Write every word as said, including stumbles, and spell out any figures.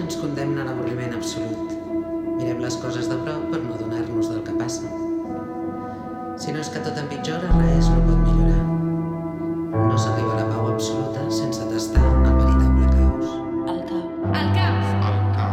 ens condemna a l'avorriment absolut. Mirem les coses de prop per no adonar-nos del que passa. Si no és que tot empitjora, res no pot millorar. No s'arriba a la pau absoluta.